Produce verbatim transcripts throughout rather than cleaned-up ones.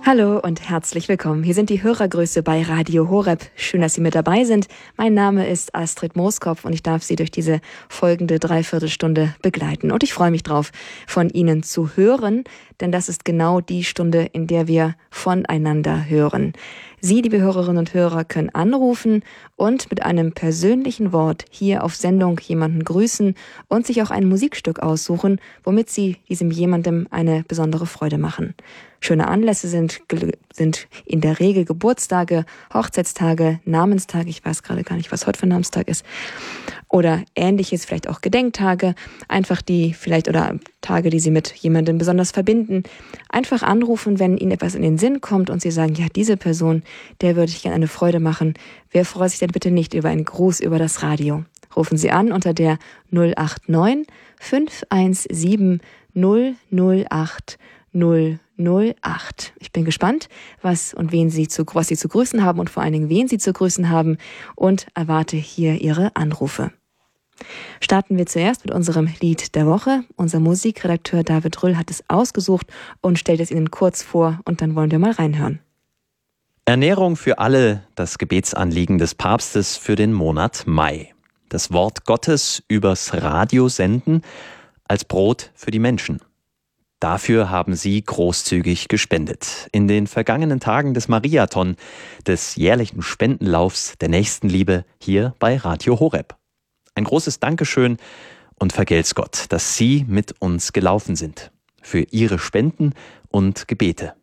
Hallo und herzlich willkommen. Hier sind die Hörergrüße bei Radio Horeb. Schön, dass Sie mit dabei sind. Mein Name ist Astrid Mooskopf und ich darf Sie durch diese folgende Dreiviertelstunde begleiten. Und ich freue mich drauf, von Ihnen zu hören, denn das ist genau die Stunde, in der wir voneinander hören. Sie, liebe Hörerinnen und Hörer, können anrufen und mit einem persönlichen Wort hier auf Sendung jemanden grüßen und sich auch ein Musikstück aussuchen, womit Sie diesem jemandem eine besondere Freude machen. Schöne Anlässe sind, sind in der Regel Geburtstage, Hochzeitstage, Namenstage, ich weiß gerade gar nicht, was heute für ein Namenstag ist, oder ähnliches, vielleicht auch Gedenktage, einfach die vielleicht oder Tage, die Sie mit jemandem besonders verbinden. Einfach anrufen, wenn Ihnen etwas in den Sinn kommt und Sie sagen, ja, diese Person, der würde ich gerne eine Freude machen. Wer freut sich denn bitte nicht über einen Gruß über das Radio? Rufen Sie an unter der null acht neun fünf eins sieben null null acht null null acht. Ich bin gespannt, was und wen Sie zu, was Sie zu grüßen haben und vor allen Dingen, wen Sie zu grüßen haben und erwarte hier Ihre Anrufe. Starten wir zuerst mit unserem Lied der Woche. Unser Musikredakteur David Rüll hat es ausgesucht und stellt es Ihnen kurz vor und dann wollen wir mal reinhören. Ernährung für alle, das Gebetsanliegen des Papstes für den Monat Mai. Das Wort Gottes übers Radio senden als Brot für die Menschen. Dafür haben Sie großzügig gespendet. In den vergangenen Tagen des Mariathon, des jährlichen Spendenlaufs der Nächstenliebe hier bei Radio Horeb. Ein großes Dankeschön und vergelt's Gott, dass Sie mit uns gelaufen sind. Für Ihre Spenden und Gebete.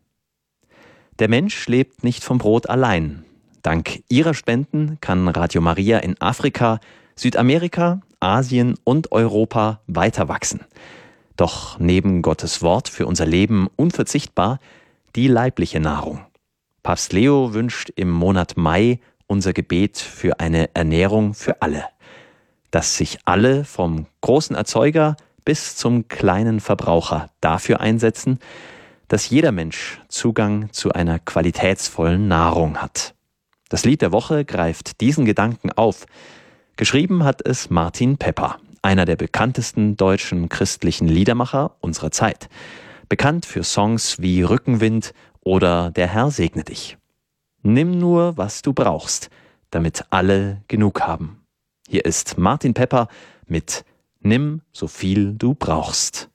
Der Mensch lebt nicht vom Brot allein. Dank Ihrer Spenden kann Radio Maria in Afrika, Südamerika, Asien und Europa weiter wachsen. Doch neben Gottes Wort für unser Leben unverzichtbar die leibliche Nahrung. Papst Leo wünscht im Monat Mai unser Gebet für eine Ernährung für alle. Dass sich alle vom großen Erzeuger bis zum kleinen Verbraucher dafür einsetzen, dass jeder Mensch Zugang zu einer qualitätsvollen Nahrung hat. Das Lied der Woche greift diesen Gedanken auf. Geschrieben hat es Martin Pepper, einer der bekanntesten deutschen christlichen Liedermacher unserer Zeit. Bekannt für Songs wie Rückenwind oder Der Herr segne dich. Nimm nur, was du brauchst, damit alle genug haben. Hier ist Martin Pepper mit Nimm so viel du brauchst.